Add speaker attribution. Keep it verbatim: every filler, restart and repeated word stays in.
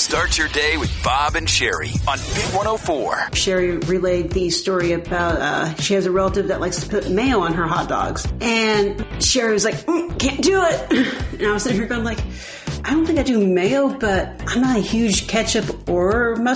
Speaker 1: Start your day with Bob and Sherry on Big one oh four.
Speaker 2: Sherry relayed the story about uh, she has a relative that likes to put mayo on her hot dogs. And Sherry was like, mm, can't do it. And I was sitting here going like, I don't think I do mayo, but I'm not a huge ketchup or mustard